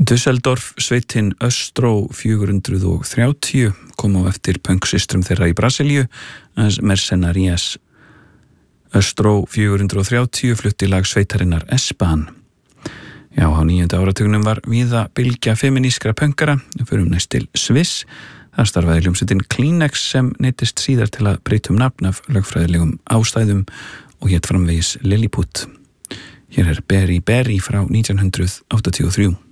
Düsseldorf sveitin Östró 430 kom á eftir punksystrum þeirra í Brasilíu, As Mercenarias. Östró 430 flutti lag sveitarinnar Espan. Já, á 9. áratugnum var víða bylgja feminískra punkara, förum næst til Sviss. Það starfaði hljómsveitin Kleenex sem neyddist síðar til að breyta nafn af lögfræðilegum ástæðum og hét framvegis Lilliput. Hér Berry Berry frá 1983.